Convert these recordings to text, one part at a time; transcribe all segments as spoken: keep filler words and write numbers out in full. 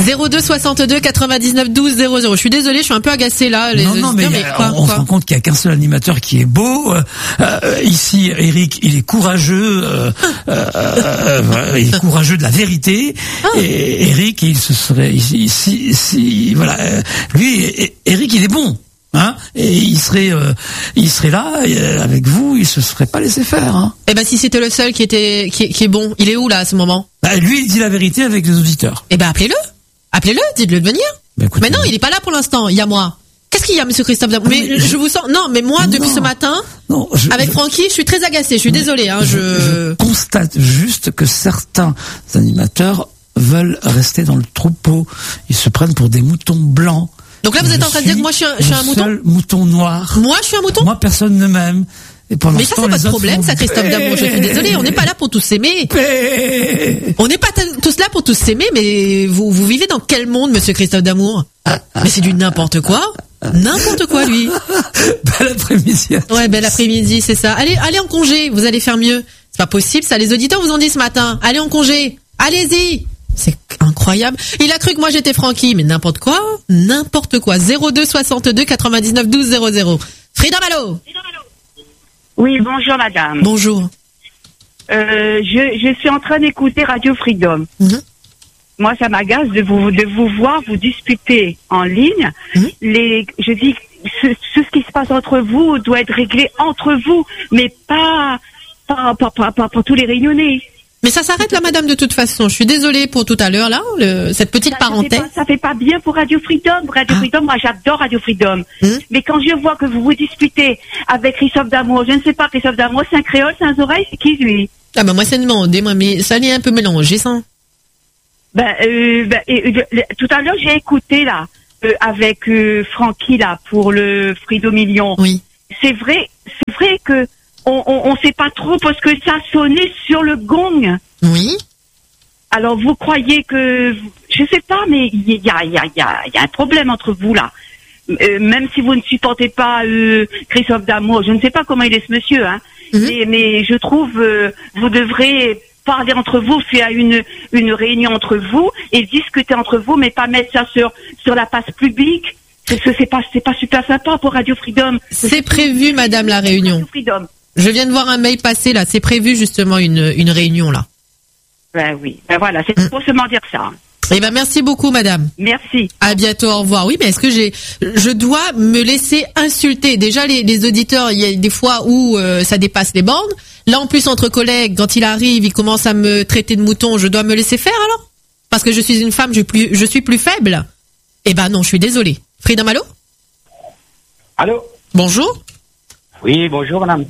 zéro deux soixante-deux quatre-vingt-dix-neuf douze zéro zéro. Je suis désolée, je suis un peu agacée là. Les non, non, mais, mais quoi, on quoi se rend compte qu'il y a qu'un seul animateur qui est beau. Euh, ici, Eric, il est courageux. Euh, euh, euh, il est courageux de la vérité. Ah. Et Eric, il se serait, ici, si, si, voilà, euh, lui, Eric, il est bon. Hein, et il serait, euh, il serait là euh, avec vous, il se serait pas laissé faire. Hein. Eh ben si c'était le seul qui était, qui, qui est bon, il est où là à ce moment? Bah, lui, il dit la vérité avec les auditeurs. Eh ben appelez-le, appelez-le, dites-le de venir. Bah, écoutez, mais non, il est pas là pour l'instant. Il y a moi. Qu'est-ce qu'il y a, Monsieur Christophe Damour? Mais, mais je vous sens. Non, mais moi, non, depuis ce matin, non, je, avec je, Francky, je suis très agacée. Je suis désolée. Hein, je... je constate juste que certains animateurs veulent rester dans le troupeau. Ils se prennent pour des moutons blancs. Donc là, vous êtes en train de dire que moi, je suis un, je suis un mouton. Seul mouton noir. Moi, je suis un mouton. Moi, personne ne m'aime. Et pour mais ça, c'est votre problème, ça, Christophe Damour. Je suis désolée. On n'est pas là pour tous s'aimer. On n'est pas t- tous là pour tous s'aimer, mais vous, vous vivez dans quel monde, Monsieur Christophe Damour? Mais c'est du n'importe quoi. N'importe quoi, lui. Bel après-midi. Ouais, bel après-midi, c'est ça. Allez, allez en congé. Vous allez faire mieux. C'est pas possible, ça. Les auditeurs vous ont dit ce matin. Allez en congé. Allez-y. C'est incroyable. Il a cru que moi j'étais Francky, mais n'importe quoi, n'importe quoi. zéro deux soixante-deux quatre-vingt-dix-neuf douze zéro zéro. Frida Malo. Oui, bonjour madame. Bonjour. Euh, je, je suis en train d'écouter Radio Freedom. Mm-hmm. Moi, ça m'agace de vous de vous voir vous disputer en ligne. Mm-hmm. Les, je dis, ce, ce qui se passe entre vous doit être réglé entre vous, mais pas pas pas pas, pas, pas tous les réunionnais. Mais ça s'arrête là, madame, de toute façon. Je suis désolée pour tout à l'heure, là, le, cette petite ça, parenthèse. Ça fait, pas, ça fait pas bien pour Radio Freedom. Radio ah. Freedom, moi, j'adore Radio Freedom. Hum. Mais quand je vois que vous vous disputez avec Christophe Damour, je ne sais pas, Christophe Damour, c'est un créole, c'est un oreille, c'est qui, lui? Ah, ben, moi, c'est demandé, moi, mais ça l'est un peu mélangé, ça. Ben, euh, ben, euh, euh, tout à l'heure, j'ai écouté, là, euh, avec, euh, Francky, là, pour le Frido Million. Oui. C'est vrai, c'est vrai que, On, on, on sait pas trop parce que ça sonnait sur le gong. Oui. Alors vous croyez que, je sais pas, mais il y a, il y a, il y a, il y a un problème entre vous là. Euh, même si vous ne supportez pas euh, Christophe Damour, je ne sais pas comment il est ce monsieur, hein. Mm-hmm. Mais, mais je trouve, euh, vous devrez parler entre vous, faire une une réunion entre vous et discuter entre vous, mais pas mettre ça sur sur la place publique. Parce que c'est pas c'est pas super sympa pour Radio Freedom. C'est prévu, madame, la réunion. Radio Freedom. Je viens de voir un mail passer là, c'est prévu justement une une réunion là. Ben oui, ben voilà, c'est mmh. pour seulement dire ça. Eh ben merci beaucoup, madame. Merci. À bientôt, au revoir. Oui, mais est-ce que j'ai, je dois me laisser insulter? Déjà, les, les auditeurs, il y a des fois où euh, ça dépasse les bornes. Là, en plus, entre collègues, quand il arrive, il commence à me traiter de mouton. Je dois me laisser faire alors? Parce que je suis une femme, je, plus, je suis plus faible? Eh ben non, je suis désolée. Frida Malo? Allô? Bonjour. Oui, bonjour, madame.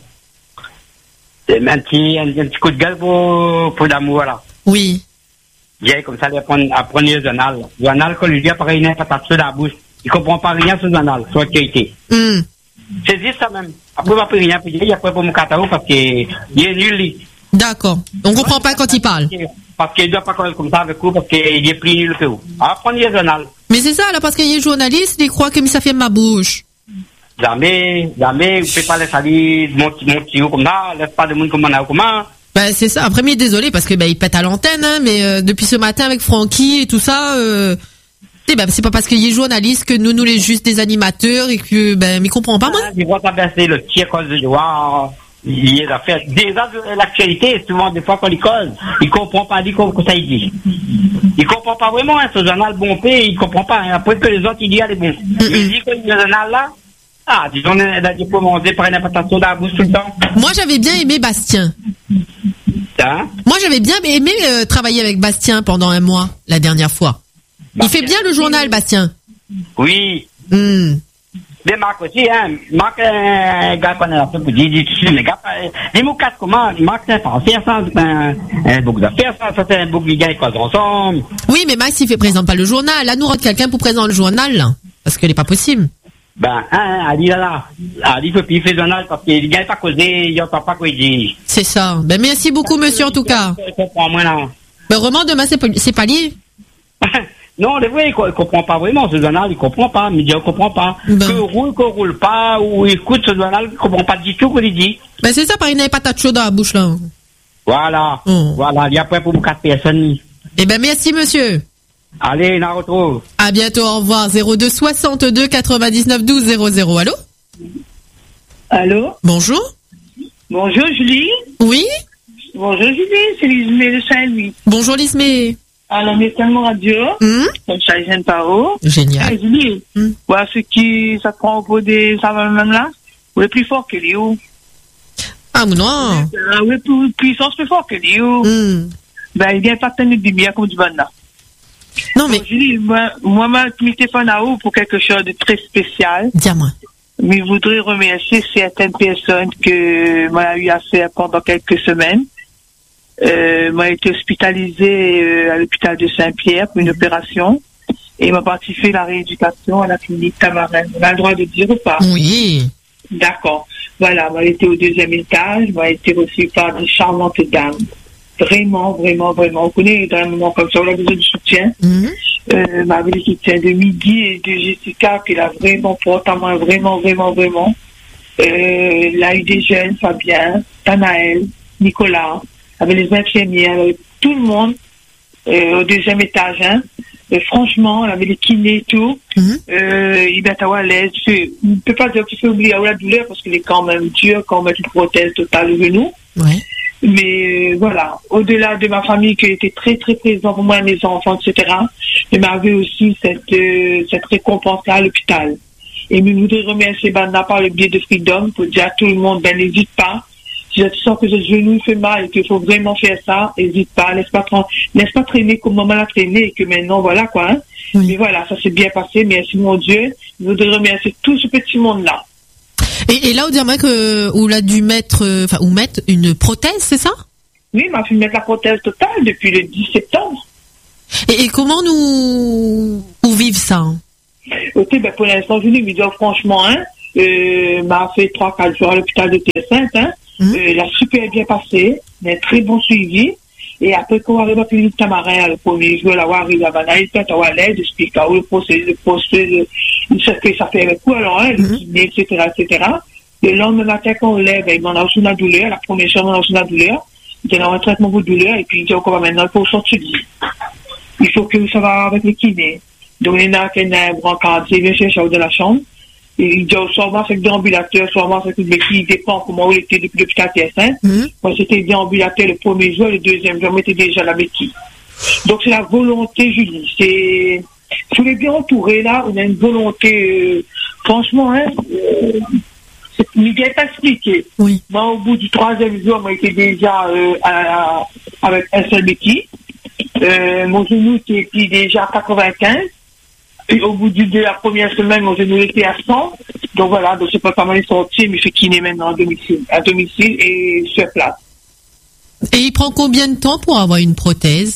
Un petit, un, un petit coup de gueule pour, pour l'amour, là. Oui. J'ai comme ça, à prendre le journal. Le journal, quand lui dit, après, il n'a pas tapé sur la bouche. Il comprend pas rien sur le journal, sur l'actualité. Mm. C'est juste ça même. Après, il va pas rien, puis il après pour mon catalogue parce qu'il est nul, lui. D'accord. On comprend pas quand il parle. Parce qu'il doit pas parler comme ça avec vous, parce qu'il est plus nul que vous. Alors, prenez le journal. Mais c'est ça, là, parce qu'il est journaliste, il croit que ça fait ma bouche. Jamais, jamais, vous ne pouvez pas laisser aller mon petit haut comme ça, laisse pas de monde comme on a comment. Ben, c'est ça. Après, mais désolé, parce que, ben, il pète à l'antenne, hein, mais, euh, depuis ce matin avec Francky et tout ça, euh, ben, c'est pas parce qu'il est journaliste que nous, nous, les juste des animateurs et que, ben, mais il comprend pas, moi. Ah, je vois traverser le tir cause de joie, il y a affaires. Déjà, l'actualité, souvent, des fois, quand il cause, il comprend pas, dit, comme ça, il dit. Il comprend pas vraiment, hein, ce journal bon P, il comprend pas, hein. Après que les autres, il dit, allez, bon. Mm-hmm. Il dit que le journal là, ah, disons, on a dit pour manger par une implantation dans la bouche tout le temps. Moi, j'avais bien aimé Bastien. Hein? Moi, j'avais bien aimé euh, travailler avec Bastien pendant un mois, la dernière fois. Bastien. Il fait bien le journal, Bastien. Oui. Mm. Mais Marc aussi, hein. Marc, un gars qu'on a fait pour dire, dit, tu sais, les gars, les mots casse comment? Marc, c'est un français, ça, c'est un, un bouc d'affaires, ça, ça, c'est un bouc de gars, ils causent ensemble. Oui, mais Max, il fait présente pas le journal. Là, nous, rentre quelqu'un pour présenter le journal, là. Parce qu'il n'est pas possible. Ben, hein, Ali, là, là. Ali, il faut plus faire journal parce qu'il gagne pas causer, il n'entend pas quoi il dit. C'est ça. Ben, merci beaucoup, monsieur, en tout cas. Je comprends, moi, là. Ben, vraiment, demain, c'est pas, c'est pas lié. Non, le vrai, il comprend pas vraiment, ce journal, il comprend pas, mais il comprend pas. Ben. Que roule, que roule pas, ou écoute ce journal, il comprend pas du tout ce qu'il dit. Ben, c'est ça, par il n'avait pas de chaude dans la bouche, là. Voilà. Oh. Voilà, il y a prêt pour quatre personnes. Eh ben, merci, monsieur. Allez, on retrouve. À bientôt, au revoir. zéro deux soixante-deux quatre-vingt-dix-neuf douze zéro zéro. Allô? Allô? Bonjour. Bonjour Julie. Oui? Bonjour Julie, c'est Lismé de Saint-Louis. Bonjour Lismé. Alors, on est tellement radio, Hum? comme ça, ils viennent par haut. Génial. Ah, Julie, Hum. voilà ce qui, ça prend au bout des, ça va même là, ou le plus fort que Léo. Ah, non. Ah, oui, plus puissance plus fort que Léo. Hum. Ben, il vient pas tenir du bien comme du bon là. Non, mais, Donc, Julie, moi, moi, ma téléphone à haut pour quelque chose de très spécial. dis-moi. Mais je voudrais remercier certaines personnes que moi eu affaire pendant quelques semaines. Euh, moi, j'ai été hospitalisée euh, à l'hôpital de Saint-Pierre pour une opération et m'a participé à la rééducation à la clinique Tamarin. On a le droit de dire ou pas? Oui. D'accord. Voilà, moi, j'étais au deuxième étage. Moi, j'ai été reçue par des charmantes dames. Vraiment, vraiment, vraiment. On connaît dans un moment comme ça, on a besoin de soutien. Hum. Euh, ma vie soutien de Midi et de Jessica qui l'a vraiment porté à moi, vraiment, vraiment, vraiment. Euh, là, il y a eu des jeunes, Fabien, Tanaël, Nicolas, avec les infirmières, avec tout le monde, euh, au deuxième étage, hein. Euh, franchement, on avait les kinés et tout. Hum. Euh, il est à l'aise. Je ne peux pas dire qu'il faut oublier la douleur parce qu'il est quand même dur quand on met une prothèse totale au genou. Ouais. Mais euh, voilà, au-delà de ma famille qui était très très présente pour moi, mes enfants, et cetera, je m'avais aussi cette, euh, cette récompense-là à l'hôpital. Et je voudrais remercier Banda par le biais de Freedom pour dire à tout le monde, ben n'hésite pas. Si tu sens que ce genou fait mal et qu'il faut vraiment faire ça, n'hésite pas, laisse pas, tra- laisse pas traîner comme maman l'a traîné et que maintenant, voilà quoi. Hein. Oui. Mais voilà, ça s'est bien passé, merci mon Dieu. Je voudrais remercier tout ce petit monde-là. Et, et là, on dirait que, on l'a dû mettre, euh, enfin, ou mettre une prothèse, c'est ça? Oui, m'a fait mettre la prothèse totale depuis le dix septembre. Et, et comment nous, nous vivons ça? Hein? Ok, ben pour l'instant, je lui dis franchement, hein, euh, m'a fait trois, quatre jours à l'hôpital de Terre-Sainte, hein, Mmh. euh, il a super bien passé, mais très bon suivi. Et après, quand on arrive à la clinique Tamarin, le premier jour, là, on arrive à Banaïs, peut-être à l'aide, explique où le procès, le procès, ce que ça fait avec quoi, alors, hein, le kiné, et cetera, et cetera. Le lendemain matin, quand on lève, il m'en a reçu la douleur, la première chose, il m'en a reçu la douleur, il dit, un traitement pour douleur, et puis il dit, on va maintenant pour sortir du lit. Il faut que ça va avec le kiné. Donc, il y en a qui ont un brancard, il vient chercher de la chambre. Et il dit, soit moi, c'est déambulateur, soit moi, c'est mais qui dépend comment il était depuis l'hôpital Terre-Sainte. Mmh. Moi, c'était déambulateur le premier jour, le deuxième jour, j'étais déjà la béquille. Donc, c'est la volonté, Julie. C'est, si on est bien entouré, là, on a une volonté, euh, franchement, hein, euh, c'est bien expliqué. Oui. Moi, au bout du troisième jour, moi, j'étais déjà, euh, à, à, avec un seul béquille. Euh, mon genou était déjà à quatre-vingt-quinze. Et au bout de la première semaine, mon genou était à cent. Donc voilà, donc je sais pas comment il est sorti, mais je fais kiné maintenant à domicile, à domicile et sur place. Et il prend combien de temps pour avoir une prothèse?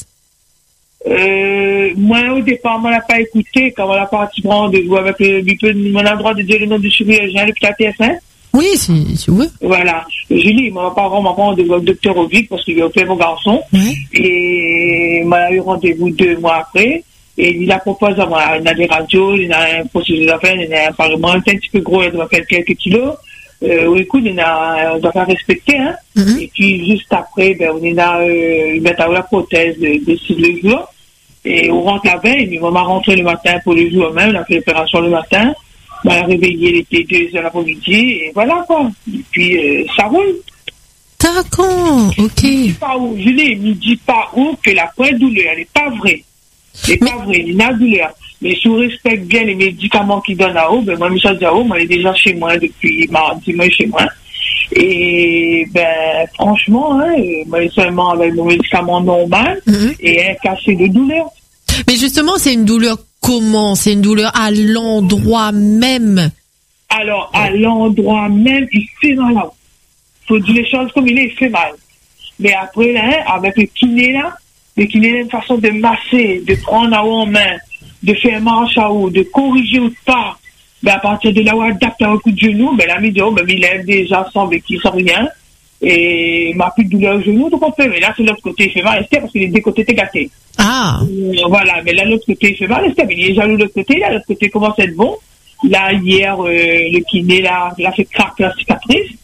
Euh, moi, au départ, on l'a pas écouté quand on l'a parti prendre de vous avec le, on a le droit de dire le nom du chirurgien, l'hôpital Terre-Sainte. Oui, si, si vous voulez. Voilà. Julie, mon parent m'a prendre le docteur Ovic parce qu'il a fait mon garçon. Ouais. Et m'a eu rendez-vous deux mois après. Et il a proposé à moi, il a des radios, il a un processus d'affaires, il a un parlement un petit peu gros, il doit faire quelques kilos. Euh, écoute, il a, on doit faire respecter, hein. Mm-hmm. Et puis, juste après, ben, on a, euh, il met à la prothèse de, de six le jour. Et on rentre la veille, mais on m'a rentré le matin pour le jour même, on a fait l'opération le matin. On m'a réveillé, il était deux heures l'après-midi, et voilà, quoi. Et puis, euh, ça roule. D'accord, ok. Ne dis pas où, Julie, ne dis pas où que la pointe douleur, elle n'est pas vraie. C'est pas vrai, il y a douleur. Mais si on respecte bien les médicaments qu'ils donnent à haut, ben moi, Michel Diao, moi, il est déjà chez moi depuis mardi, moi, chez moi. Et, ben, franchement, hein, moi, seulement avec mon médicament normal mm-hmm. et un cachet de douleur. Mais justement, c'est une douleur comment? C'est une douleur à l'endroit même? Alors, à l'endroit même, il fait mal là. Faut dire les choses comme il est, il fait mal. Mais après, là, avec le kiné, là, le kiné a une façon de masser, de prendre à haut en main, de faire marche à haut, de corriger ou pas. Ben, à partir de là où on adapte un coup de genou, ben, là, il dit, oh, ben, il lève déjà sans béquille, sans rien. Et il m'a plus de douleur au genou, donc on peut. Mais là, c'est l'autre côté, il fait mal, parce que les deux côtés étaient gâtés. Ah. Euh, voilà, mais là, l'autre côté, il fait mal, mais il est jaloux de l'autre côté, là, l'autre côté commence à être bon. Là, hier, euh, le kiné, là, il a fait craquer la cicatrice.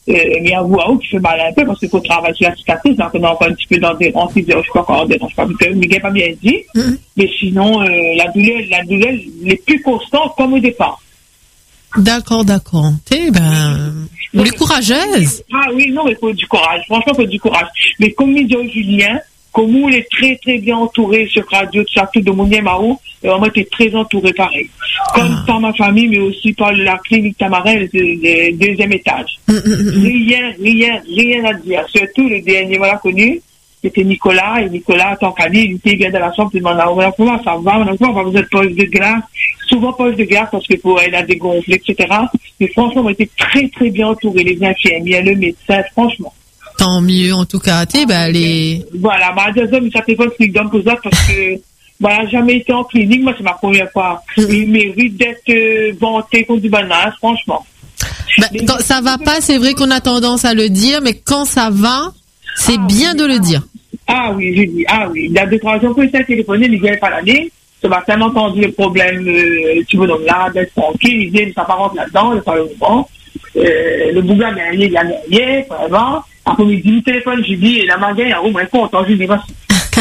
Euh, mais à vous, à vous, qui fait mal un peu, parce qu'il faut travailler sur la cicatrice, donc on est encore un petit peu dans des rangs, je sais pas encore, je sais pas, mais pas bien dit. Mm-hmm. Mais sinon, euh, la douleur, la douleur, les plus constante comme au départ. D'accord, d'accord. Eh ben, vous les courageuses. Ah oui, non, mais il faut du courage. Franchement, il faut du courage. Mais comme dit Julien, comme vous, est très, très bien entouré sur Radio, surtout de Mounier Mao, et vraiment, été très entouré pareil. Comme ah. par ma famille, mais aussi par la clinique Tamarel, le deuxième étage. Mm, mm, rien, rien, rien à dire. Surtout, le dernier, voilà, connu, c'était Nicolas, et Nicolas, tant qu'à lui, il était bien dans la chambre, il demande, comment ça va, on a pas besoin de poche de glace, souvent poche de glace, parce que pour elle a dégonflé, et cetera. Mais franchement, on était très, très bien entourés, les infirmières, le médecin, franchement. Tant mieux, en tout cas, tu sais, bah, les... Voilà, ma deuxième, mais ça fait pas ce qu'il donne pour ça, parce que, voilà, jamais été en clinique, moi, c'est ma première fois. Il mérite d'être euh, vanté contre du banane, franchement. Bah, quand ça va pas, c'est vrai qu'on a tendance à le dire, mais quand ça va, c'est ah, bien oui, de le dire. Ah oui, je dis, ah oui. Il y a deux, trois jours que ça a téléphoné, il vient pas l'année. Ça m'a tellement entendu le problème, euh, tu veux donc là, d'être tranquille, il dit, ça part rentrer là-dedans, il parle au moment. Euh, le bouga derrière, il y a derrière, vraiment. Après, il dit, le téléphone, j'ai dit, la magasin, il y a au moins content, je dis, merci.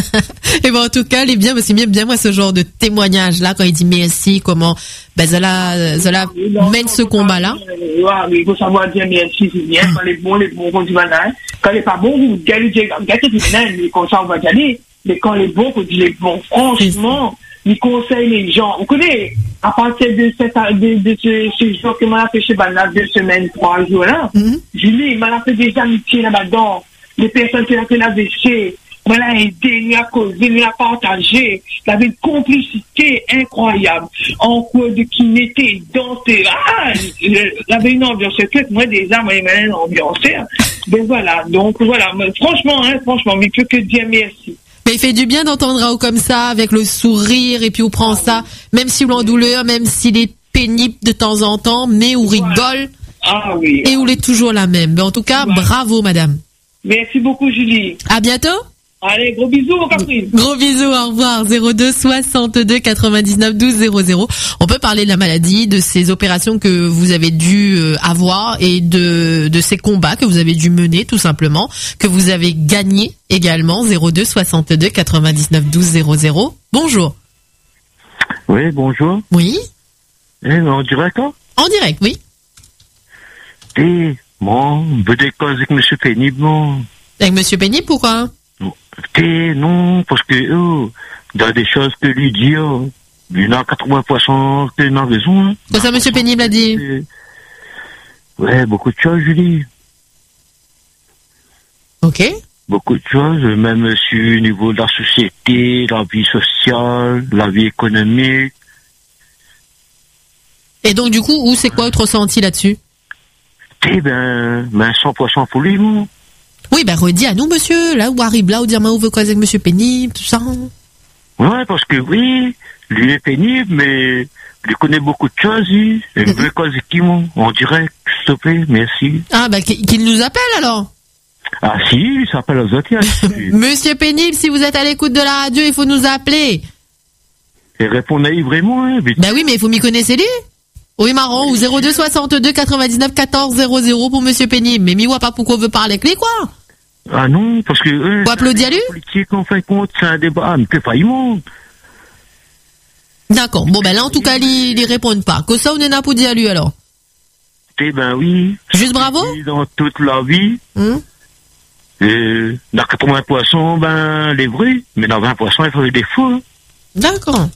Et bon, en tout cas, les bien, c'est bien, bien, moi, ce genre de témoignage-là, quand il dit merci, comment, ben, Zola, Zola mène ce combat-là. Oui, mais il faut savoir dire merci, c'est bien. Quand les bons, les bons, quand quand les pas bons, vous gardez, gardez, mais comme ça, on va gagner. Mais quand les bons, vous dites les bons, franchement, ils conseillent les gens. Vous connaissez, à partir de cette, de, de ce, ce jour que m'a fait chez Banat, deux semaines, trois jours là, mm-hmm. Julie, il m'a fait des amitiés là-dedans, des personnes qui ont fait la V C. Il a aidé, il a causé, il a partagé. Il avait une complicité incroyable. En quoi de qui n'était dansé. Ah, il avait une ambiance secrète. Moi, déjà, moi, il m'a une ambiance. Donc voilà. Donc voilà. Mais, franchement, hein, franchement, mais plus que dire merci. Mais il fait du bien d'entendre Raoult comme ça, avec le sourire, et puis on prend ah, ça, oui. Même s'il est en douleur, même s'il est pénible de temps en temps, mais on rigole. Voilà. Ah oui. Et on est toujours la même. Mais en tout cas, voilà. Bravo, madame. Merci beaucoup, Julie. À bientôt. Allez, gros bisous, Catherine. Gros bisous, au revoir. zéro deux soixante-deux quatre-vingt-dix-neuf douze zéro zéro. On peut parler de la maladie, de ces opérations que vous avez dû avoir et de, de ces combats que vous avez dû mener, tout simplement, que vous avez gagné également. zéro deux soixante-deux quatre-vingt-dix-neuf douze zéro zéro. Bonjour. Oui, bonjour. Oui. Eh, en direct, hein? En direct, oui. Eh, bon, vous des causes avec Monsieur Pénible, non? Avec Monsieur Pénible, pourquoi? T'es, non, parce que, oh, il y a des choses que lui dit, oh, il y en a quatre-vingts pour cent qu'il a raison. Hein. Qu'est-ce que Monsieur Pénible a dit? Ouais, beaucoup de choses, Julie. Ok. Beaucoup de choses, même sur le niveau de la société, la vie sociale, la vie économique. Et donc, du coup, où c'est quoi votre ressenti là-dessus? Eh ben, ben, cent pour cent pour lui, non? Oui, ben, redis à nous, monsieur, là où arrive là, où dire, où veut causer avec Monsieur Pénible, tout ça. Ouais, parce que oui, lui est pénible, mais il connaît beaucoup de choses, lui. Il mm-hmm. veut causer qui, moi? En direct, s'il te plaît, merci. Ah, ben, qu'il nous appelle, alors. Ah, si, il s'appelle aux autres. Monsieur Pénible, si vous êtes à l'écoute de la radio, il faut nous appeler. Et répondez vraiment, hein. Mais... Ben oui, mais il faut m'y connaître, lui. Oui, marrant, ou zéro deux soixante-deux quatre-vingt-dix-neuf quatorze zéro zéro pour Monsieur Pénible. Mais mi-wa pas pourquoi on veut parler avec lui, quoi. Ah non, parce que... Euh, Faut applaudir à lui? Politique, en fin de compte, c'est un débat, mais que faillement. D'accord. Bon, ben là, en tout cas, ils ne répondent pas. Que ça, on est là pour dire à lui, alors? Eh ben oui. Juste bravo? Dans toute la vie, hum? euh, dans quatre-vingts pour cent, ben, les vrais, mais dans vingt pour cent, il faut des faux. Hein. D'accord.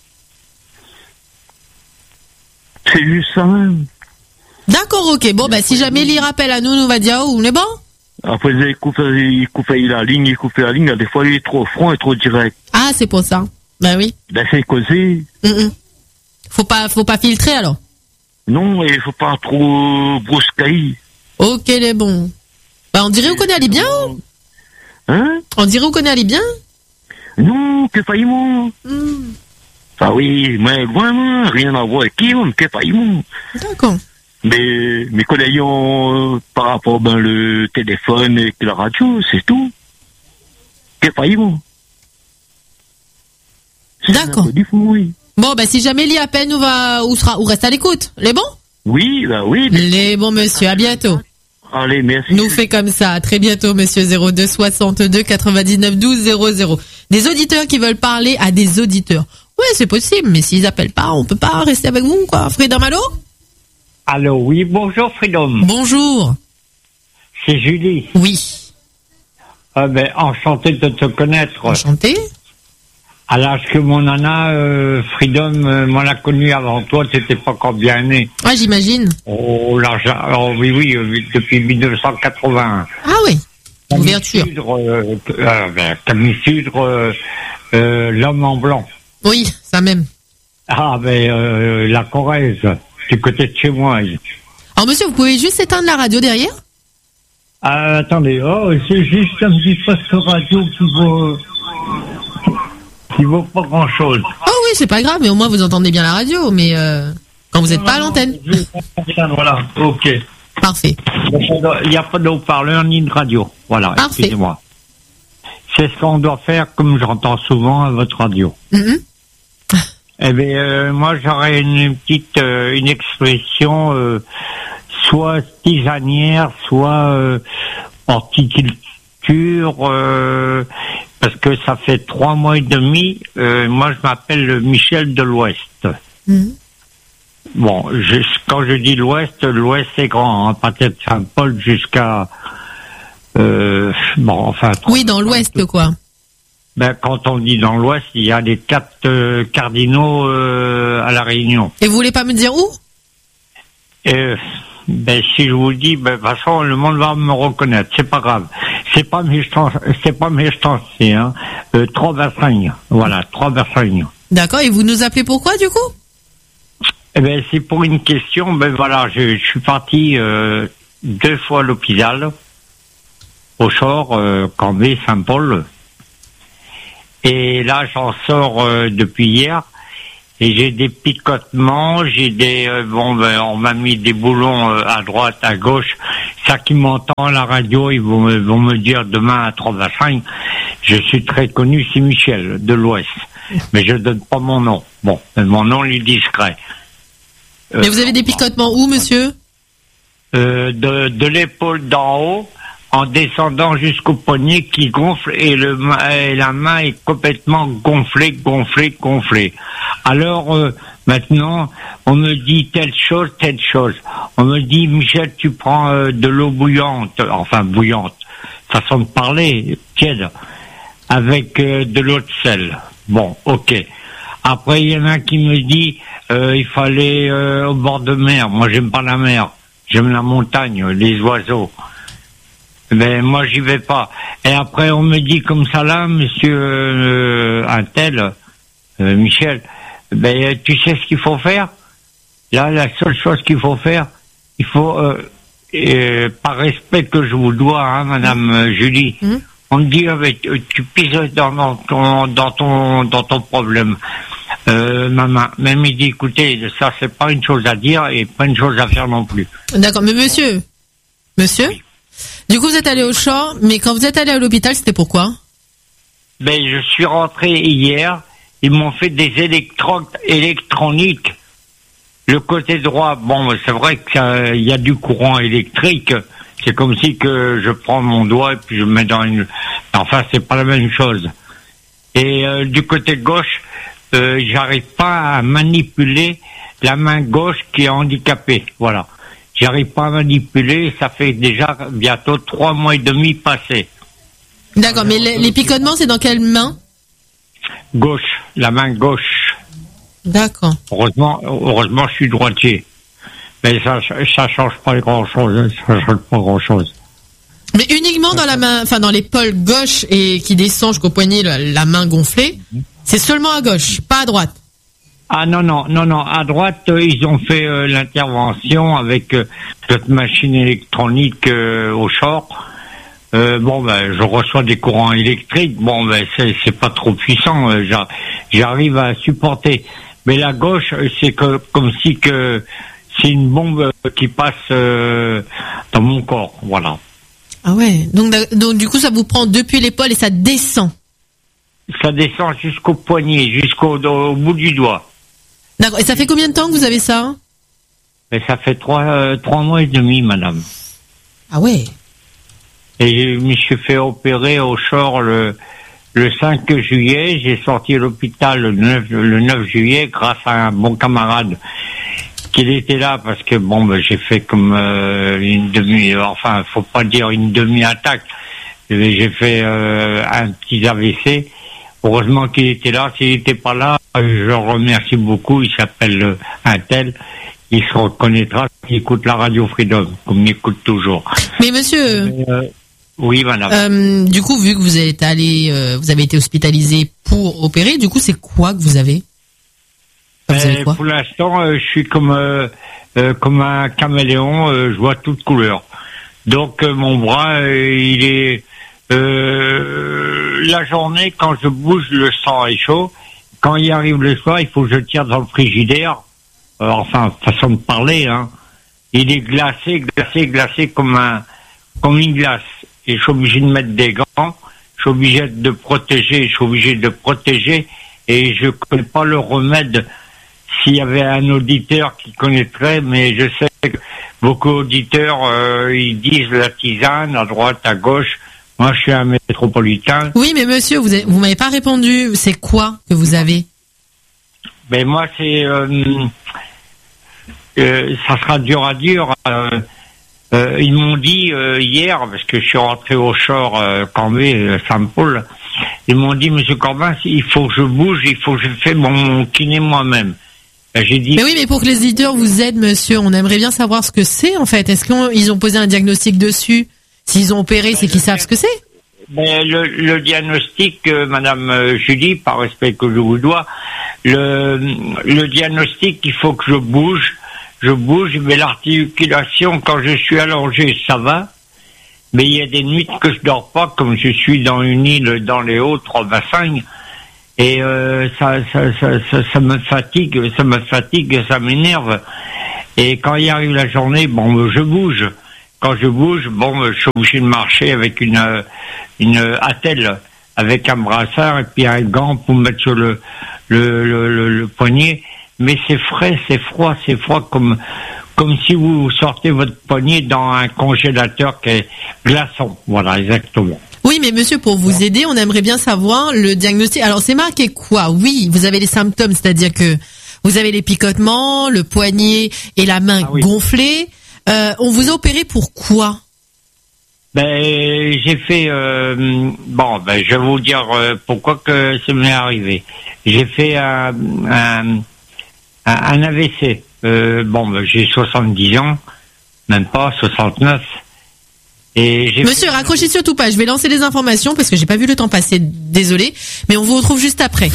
C'est juste ça même. D'accord, ok. Bon, ben, si jamais il rappelle à nous, nous va dire, oh, on est bon? Après, il coupe, il coupe la ligne, il coupe la ligne, des fois, il est trop franc et trop direct. Ah, c'est pour ça. Ben oui. Ben, c'est causé. Mm-mm. Faut pas, faut pas filtrer, alors? Non, et faut pas trop brusquer. Ok, les bons. Ben, on dirait qu'on connaît Ali bien, ou? Hein? On dirait qu'on connaît Ali bien? Non, que faillement. Mm. Ah oui, mais vraiment, rien à voir avec qui, mais que faillement. D'accord. Mais mes collègues ont, par rapport ben, le téléphone et la radio, c'est tout. C'est pas bon. D'accord. Oui. Bon, ben si jamais il y appelle, nous va, ou sera, ou reste à l'écoute. Les bons? Oui, bah oui. Mais... Les bons, monsieur. À bientôt. Allez, merci. Nous fait comme ça. À très bientôt, monsieur. Zéro deux soixante-deux quatre-vingt-dix-neuf douze zéro zéro. Des auditeurs qui veulent parler à des auditeurs. Ouais, c'est possible, mais s'ils appellent pas, on peut pas rester avec vous, quoi. Freedom, allô? Allô, oui, bonjour, Freedom. Bonjour. C'est Julie. Oui. Ah ben, enchanté de te connaître. Enchanté. À l'âge que mon nana, euh, Freedom, euh, m'en a connu avant toi, t'étais pas encore bien né. Ah, j'imagine. Oh, l'âge, oh, oui, oui, euh, depuis dix-neuf cent quatre-vingt-un. Ah oui. Ouverture. Camille Sudre, euh, euh, ben, Camille Sudre, euh, euh, l'homme en blanc. Oui, ça même. Ah, ben, euh, la Corrèze, du côté de chez moi. Alors, monsieur, vous pouvez juste éteindre la radio derrière? Ah, attendez, oh, c'est juste un petit poste radio qui vaut, qui vaut pas grand chose. Oh oui, c'est pas grave, mais au moins vous entendez bien la radio, mais euh, quand vous n'êtes pas à l'antenne. Voilà, ok. Parfait. Il n'y a pas de haut-parleur ni de radio. Voilà, Parfait. excusez-moi. C'est ce qu'on doit faire, comme j'entends souvent à votre radio. Mm-hmm. Eh bien, euh, moi, j'aurais une petite, euh, une expression, euh, soit tisanière, soit euh, horticulture, euh, parce que ça fait trois mois et demi. Euh, moi, je m'appelle Michel de l'Ouest. Mm-hmm. Bon, je, quand je dis l'Ouest, l'Ouest c'est grand, hein, à partir de Saint-Paul jusqu'à euh, bon, enfin. Oui, dans l'Ouest, quoi. Ben, quand on dit dans l'Ouest, il y a les quatre euh, cardinaux euh, à la Réunion. Et vous voulez pas me dire où? Euh, ben, si je vous le dis, ben, de toute façon, le monde va me reconnaître. C'est pas grave. C'est pas méchant, c'est pas méchant, c'est hein. Euh, Trois-Bassagnes, voilà, Trois-Bassagnes. D'accord. Et vous nous appelez pourquoi, du coup? Eh ben, c'est pour une question. Ben voilà, je, je suis parti euh, deux fois à l'hôpital, au Chor, euh, Cambé, Saint-Paul. Et là, j'en sors euh, depuis hier. Et j'ai des picotements, j'ai des euh, bon, ben, on m'a mis des boulons euh, à droite, à gauche. Ça qui m'entend à la radio, ils vont, me- vont me dire demain à Trois-Bassagnes. Je suis très connu, c'est Michel de l'Ouest, mais je donne pas mon nom. Bon, mon nom est discret. Euh, Mais vous avez des picotements où, monsieur? euh, de, de l'épaule d'en haut, en descendant jusqu'au poignet qui gonfle et, le, ma- et la main est complètement gonflée, gonflée, gonflée. Alors euh, maintenant, on me dit telle chose, telle chose. On me dit, Michel, tu prends euh, de l'eau bouillante, enfin bouillante, façon de parler, tiède, avec euh, de l'eau de sel. Bon, ok. Après, il y en a qui me dit, euh, il fallait euh, au bord de mer. Moi, j'aime pas la mer. J'aime la montagne, les oiseaux. Mais moi, j'y vais pas. Et après, on me dit comme ça là, monsieur euh, un tel, euh, Michel, ben, tu sais ce qu'il faut faire? Là, la seule chose qu'il faut faire, il faut, euh, euh, par respect que je vous dois, hein, madame euh, Julie, Mmh. on me dit, euh, tu, tu pises dans, dans ton, dans ton, dans ton problème. Euh, maman, même il dit, écoutez, ça c'est pas une chose à dire et pas une chose à faire non plus. D'accord. Mais monsieur, monsieur, du coup, vous êtes allé au champ, mais quand vous êtes allé à l'hôpital, c'était pourquoi? Ben, je suis rentré hier, ils m'ont fait des électrodes électroniques. Le côté droit, bon, c'est vrai qu'il y a du courant électrique. C'est comme si que je prends mon doigt et puis je mets dans une... Enfin, c'est pas la même chose. Et euh, du côté gauche, euh, j'arrive pas à manipuler la main gauche qui est handicapée. Voilà. J'arrive pas à manipuler, ça fait déjà bientôt trois mois et demi passés. D'accord. Mais les, les picotements, c'est dans quelle main? Gauche, la main gauche. D'accord. Heureusement, heureusement, je suis droitier. Mais ça, ça change pas grand-chose. Ça change pas grand-chose. Mais uniquement dans la main, enfin dans l'épaule gauche et qui descend jusqu'au poignet, la, la main gonflée, c'est seulement à gauche, pas à droite. Ah non, non, non, non. À droite, euh, ils ont fait euh, l'intervention avec euh, cette machine électronique euh, au Chor. Euh, bon, ben, je reçois des courants électriques. Bon, ben, c'est, c'est pas trop puissant. euh, j'a- J'arrive à supporter. Mais la gauche, euh, c'est que comme si que c'est une bombe euh, qui passe euh, dans mon corps. Voilà. Ah ouais. Donc, d'a- donc du coup, ça vous prend depuis l'épaule et ça descend. Ça descend jusqu'au poignet, jusqu'au au bout du doigt. D'accord. Et ça fait combien de temps que vous avez ça? Mais ça fait trois, euh, trois mois et demi, madame. Ah ouais. Et je me suis fait opérer au Shore le, le cinq juillet. J'ai sorti de l'hôpital le neuf, le neuf juillet grâce à un bon camarade qu'il était là parce que bon, ben, j'ai fait comme euh, une demi, enfin, faut pas dire une demi-attaque. J'ai fait euh, un petit A V C. Heureusement qu'il était là. S'il n'était pas là, je le remercie beaucoup. Il s'appelle euh, un tel. Il se reconnaîtra. Il écoute la radio Freedom, comme il écoute toujours. Mais monsieur. Mais, euh, oui, madame. Euh, du coup, vu que vous êtes allé, euh, vous avez été hospitalisé pour opérer, du coup, c'est quoi que vous avez? Vous avez quoi? Pour l'instant, euh, je suis comme euh, euh, comme un caméléon. Euh, je vois toutes couleurs. Donc euh, mon bras, euh, il est euh, la journée quand je bouge, le sang est chaud. Quand il arrive le soir, il faut que je tire dans le frigidaire. Euh, enfin, façon de parler, hein. Il est glacé, glacé, glacé comme un comme une glace. Et je suis obligé de mettre des gants. Je suis obligé de protéger. Je suis obligé de protéger. Et je connais pas le remède. S'il y avait un auditeur qui connaîtrait, mais je sais que beaucoup d'auditeurs, euh, ils disent la tisane à droite, à gauche. Moi, je suis un métropolitain. Oui, mais monsieur, vous avez, vous m'avez pas répondu. C'est quoi que vous avez? Ben moi, c'est euh, euh, ça sera dur à dire. Euh, euh, ils m'ont dit euh, hier, parce que je suis rentré au Shore euh, Cambé, euh, Saint-Paul. Ils m'ont dit, Monsieur Corbin, il faut que je bouge, il faut que je fasse mon, mon kiné moi-même. J'ai dit. Mais oui, mais pour que les éditeurs vous aident, monsieur, on aimerait bien savoir ce que c'est, en fait. Est-ce qu'ils ont posé un diagnostic dessus? S'ils ont opéré, c'est qu'ils savent ce que c'est? Ben, le, le diagnostic, euh, Madame euh, Julie, par respect que je vous dois, le, le diagnostic, il faut que je bouge, je bouge, mais l'articulation, quand je suis allongé, ça va. Mais il y a des nuits que je dors pas, comme je suis dans une île dans les hauts, trois bassins. Et euh, ça, ça, ça, ça, ça me fatigue, ça me fatigue, ça m'énerve. Et quand il arrive la journée, bon, je bouge. Quand je bouge, bon, je suis obligé de marcher avec une une attelle, avec un brassard et puis un gant pour mettre sur le le le, le, le poignet. Mais c'est frais, c'est froid, c'est froid comme comme si vous sortez votre poignet dans un congélateur qui est glaçant. Voilà, exactement. Oui, mais monsieur, pour vous aider, on aimerait bien savoir le diagnostic. Alors, c'est marqué quoi? Oui, vous avez les symptômes, c'est-à-dire que vous avez les picotements, le poignet et la main ah oui. gonflés. Euh, on vous a opéré pour quoi? Ben, j'ai fait... Euh, bon, ben, je vais vous dire euh, pourquoi que ça m'est arrivé. J'ai fait un, un, un A V C. Euh, bon, ben, j'ai soixante-dix ans, même pas, soixante-neuf. Et j'ai Monsieur, raccrochez surtout pas. Je vais lancer les informations parce que j'ai pas vu le temps passer. Désolé, mais on vous retrouve juste après.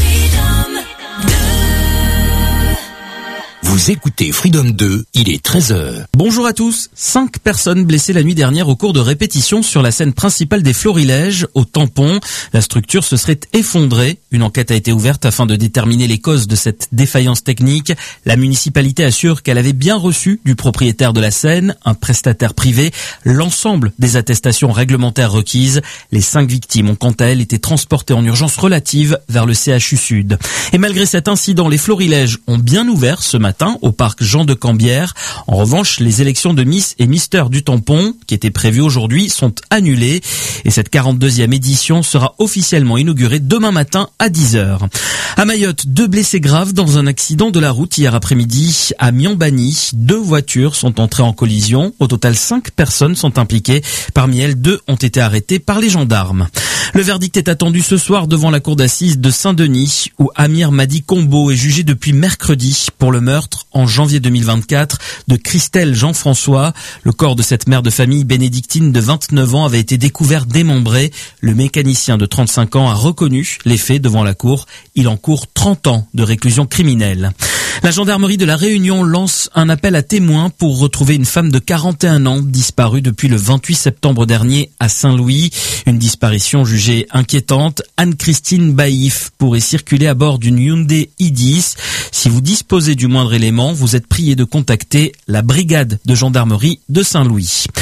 Vous écoutez Freedom deux, il est treize heures. Bonjour à tous. Cinq personnes blessées la nuit dernière au cours de répétitions sur la scène principale des Florilèges, au Tampon. La structure se serait effondrée. Une enquête a été ouverte afin de déterminer les causes de cette défaillance technique. La municipalité assure qu'elle avait bien reçu du propriétaire de la scène, un prestataire privé, l'ensemble des attestations réglementaires requises. Les cinq victimes ont quant à elles été transportées en urgence relative vers le C H U Sud. Et malgré cet incident, les Florilèges ont bien ouvert ce matin au parc Jean de Cambière. En revanche, les élections de Miss et Mister du Tampon, qui étaient prévues aujourd'hui, sont annulées. Et cette quarante-deuxième édition sera officiellement inaugurée demain matin à dix heures. À Mayotte, deux blessés graves dans un accident de la route hier après-midi à Miambani. Deux voitures sont entrées en collision. Au total, cinq personnes sont impliquées. Parmi elles, deux ont été arrêtées par les gendarmes. Le verdict est attendu ce soir devant la cour d'assises de Saint-Denis, où Amir Madi Combo est jugé depuis mercredi pour le meurtre en janvier deux mille vingt-quatre de Christelle Jean-François. Le corps de cette mère de famille bénédictine de vingt-neuf ans avait été découvert démembré. Le mécanicien de trente-cinq ans a reconnu les faits devant la cour. Il encourt trente ans de réclusion criminelle. La gendarmerie de la Réunion lance un appel à témoins pour retrouver une femme de quarante et un ans disparue depuis le vingt-huit septembre dernier à Saint-Louis. Une disparition jugée inquiétante. Anne-Christine Baïf pourrait circuler à bord d'une Hyundai i dix. Si vous disposez du moindre élément, vous êtes prié de contacter la brigade de gendarmerie de Saint-Louis. Pas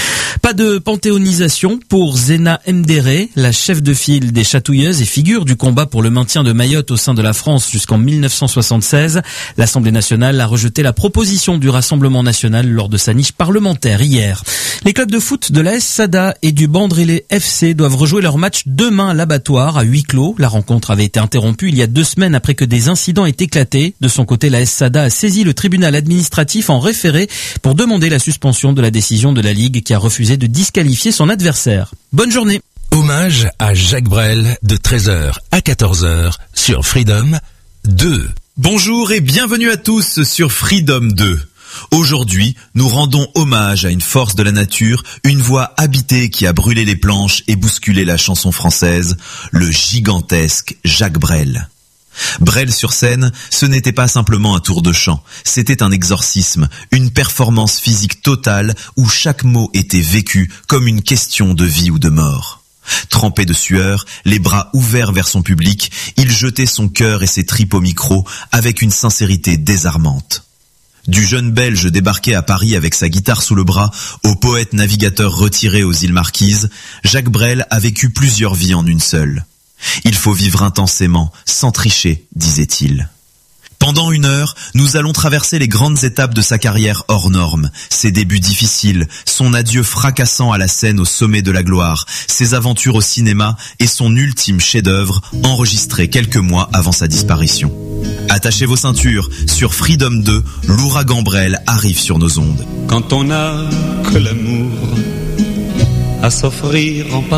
Pas de panthéonisation pour Zena Mdéré, la chef de file des Chatouilleuses et figure du combat pour le maintien de Mayotte au sein de la France jusqu'en mille neuf cent soixante-seize. L'Assemblée nationale a rejeté la proposition du Rassemblement national lors de sa niche parlementaire hier. Les clubs de foot de l'A S Sada et du Bandrélé F C doivent rejouer leur match demain à l'abattoir à huis clos. La rencontre avait été interrompue il y a deux semaines après que des incidents aient éclaté. De son côté, l'A S Sada a saisi le tribunal administratif en référé pour demander la suspension de la décision de la Ligue qui a refusé de disqualifier son adversaire. Bonne journée. Hommage à Jacques Brel de treize heures à quatorze heures sur Freedom deux. Bonjour et bienvenue à tous sur Freedom deux. Aujourd'hui, nous rendons hommage à une force de la nature, une voix habitée qui a brûlé les planches et bousculé la chanson française, le gigantesque Jacques Brel. Brel sur scène, ce n'était pas simplement un tour de chant, c'était un exorcisme, une performance physique totale où chaque mot était vécu comme une question de vie ou de mort. Trempé de sueur, les bras ouverts vers son public, il jetait son cœur et ses tripes au micro avec une sincérité désarmante. Du jeune Belge débarqué à Paris avec sa guitare sous le bras au poète navigateur retiré aux îles Marquises, Jacques Brel a vécu plusieurs vies en une seule. Il faut vivre intensément, sans tricher, disait-il. Pendant une heure, nous allons traverser les grandes étapes de sa carrière hors norme, ses débuts difficiles, son adieu fracassant à la scène au sommet de la gloire, ses aventures au cinéma et son ultime chef-d'œuvre, enregistré quelques mois avant sa disparition. Attachez vos ceintures, sur Freedom deux, l'ouragan Brel arrive sur nos ondes. Quand on n'a que l'amour à s'offrir en